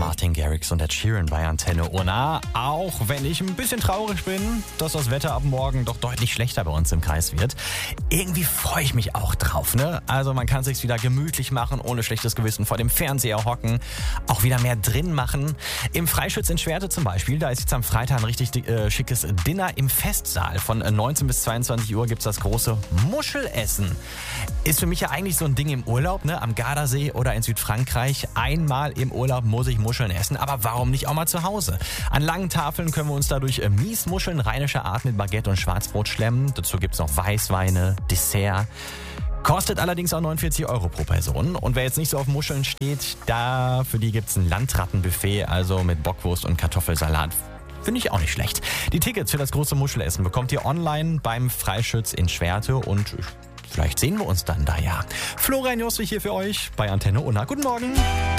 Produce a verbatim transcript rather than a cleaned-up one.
Martin Garrix und Ed Sheeran bei Antenne Unna. Auch wenn ich ein bisschen traurig bin, dass das Wetter ab morgen doch deutlich schlechter bei uns im Kreis wird. Irgendwie freue ich mich auch drauf, ne? Also man kann sich's wieder gemütlich machen, ohne schlechtes Gewissen vor dem Fernseher hocken. Auch wieder mehr drin machen. Im Freischütz in Schwerte zum Beispiel, da ist jetzt am Freitag ein richtig äh, schickes Dinner im Festsaal. Von neunzehn bis zweiundzwanzig Uhr gibt's das große Muschelessen. Ist für mich ja eigentlich so ein Ding im Urlaub, ne? Am Gardasee oder in Südfrankreich. Einmal im Urlaub muss ich Muscheln essen, aber warum nicht auch mal zu Hause? An langen Tafeln können wir uns dadurch äh, Miesmuscheln rheinischer Art mit Baguette und Schwarzbrot schlemmen. Dazu gibt's noch Weißweine, Dessert. Kostet allerdings auch neunundvierzig Euro pro Person. Und wer jetzt nicht so auf Muscheln steht, da für die gibt's ein Landrattenbuffet, also mit Bockwurst und Kartoffelsalat. Finde ich auch nicht schlecht. Die Tickets für das große Muschelessen bekommt ihr online beim Freischütz in Schwerte und vielleicht sehen wir uns dann da ja. Florian Joswig hier für euch bei Antenne Unna. Guten Morgen.